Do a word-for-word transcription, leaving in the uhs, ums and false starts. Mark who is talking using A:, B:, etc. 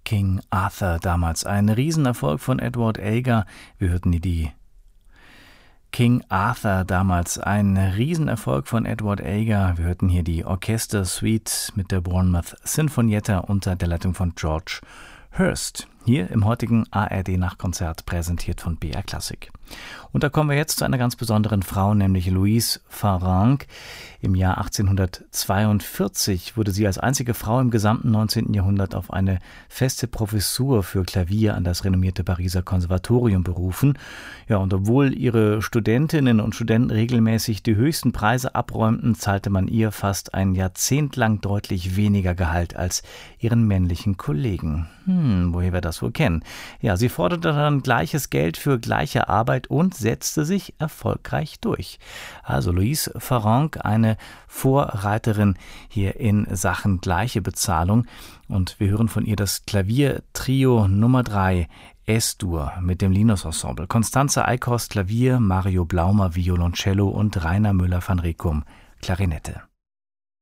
A: King Arthur damals. Ein Riesenerfolg von Edward Elgar. Wir hörten die, die King Arthur damals. Ein Riesenerfolg von Edward Elgar. Wir hörten hier die Orchestersuite mit der Bournemouth Sinfonietta unter der Leitung von George Hurst. Hier im heutigen A R D-Nachtkonzert, präsentiert von B R Klassik. Und da kommen wir jetzt zu einer ganz besonderen Frau, nämlich Louise Farrenc. Im Jahr achtzehnhundertzweiundvierzig wurde sie als einzige Frau im gesamten neunzehnten Jahrhundert auf eine feste Professur für Klavier an das renommierte Pariser Konservatorium berufen. Ja, und obwohl ihre Studentinnen und Studenten regelmäßig die höchsten Preise abräumten, zahlte man ihr fast ein Jahrzehnt lang deutlich weniger Gehalt als ihren männlichen Kollegen. Hm, woher wir das wohl kennen? Ja, sie forderte dann gleiches Geld für gleiche Arbeit und setzte sich erfolgreich durch. Also Louise Farrenc, eine Vorreiterin hier in Sachen gleiche Bezahlung. Und wir hören von ihr das Klaviertrio Nummer drei, S-Dur mit dem Linus Ensemble. Constanze Eickhorst Klavier, Mario Blaumer Violoncello und Rainer Müller van Rekum Klarinette.